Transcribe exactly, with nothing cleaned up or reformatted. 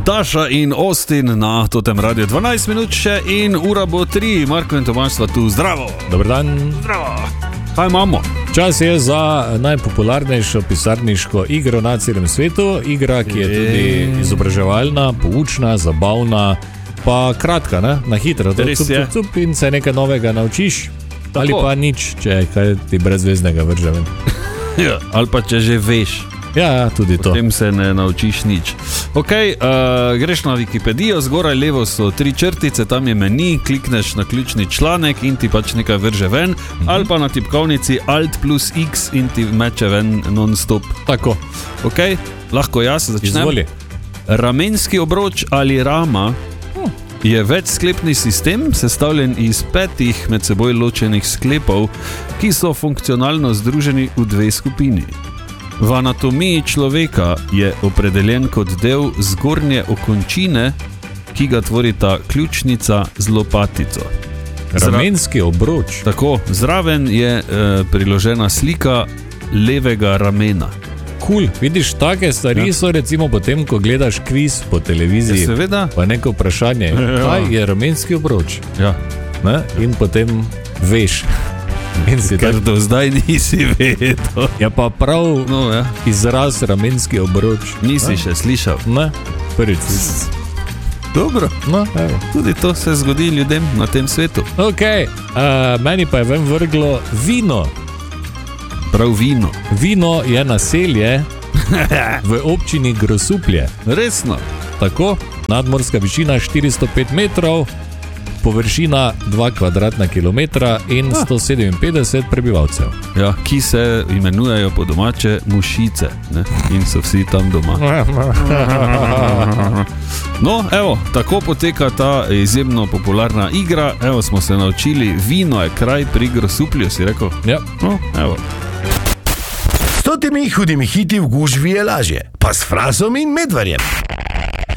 Taša in Austin na Totem Radio dvanajst minut še in ura bo tri. Marko in Tomaž sva tu. Zdravo. Dobar dan. Zdravo. Kaj imamo? Čas je za najpopularnejšo pisarniško igro na celem svetu. Igra, ki je tudi izobraževalna, poučna, zabavna, pa kratka, ne? Na hitro. Res cup, je. cup, cup, in se nekaj novega naučiš. Tako. Ali pa nič, če kaj ti brezveznega vrže ven. Ja, ali pa če že veš. Ja, tudi to. Potem se ne naučiš nič. Ok, uh, greš na Wikipedijo, zgoraj levo so tri črtice, tam je meni, klikneš na ključni članek in ti pač nekaj vrže ven, mm-hmm. ali pa na tipkovnici Alt plus X in ti meče ven non-stop. Tako. Ok, lahko jaz začnem. Izvoli. Ramenski obroč ali rama hm. je večsklepni sistem, sestavljen iz petih med seboj ločenih sklepov, ki so funkcionalno združeni v dve skupini. V anatomiji človeka je opredeljen kot del zgornje okončine, ki ga tvorita ključnica z lopatico. Ramenski obroč. Tako, zraven je e, priložena slika levega ramena. Cool. Vidiš, take stvari ja. so recimo potem, ko gledaš kviz po televiziji, ja, seveda. Pa neko vprašanje, ja. kaj je ramenski obroč? Ja. Ne? In potem veš. Ker do zdaj nisi vedel. Ja, pa prav no, ja. izraz ramenski obroč. Nisi ne? še slišal. Ne, prvič. Dobro, no, evo. Tudi to se zgodi ljudem na tem svetu. Ok, uh, meni pa je ven vrglo vino. Prav vino. Vino je naselje v občini Grosuplje. Resno? Tako, nadmorska višina štiristo pet metrov, površina dva kvadratna kilometra in sto sedeminpetdeset prebivalcev. Ja, ki se imenujejo po domače Mušice, ne? In so vsi tam doma. No, evo, tako poteka ta izjemno popularna igra. Evo, smo se naučili, vino je kraj pri Grosuplju, si rekel? Ja. No, evo. S totimi hudimi hiti v gužvi je lažje, pa s Fransom in Medvarjem.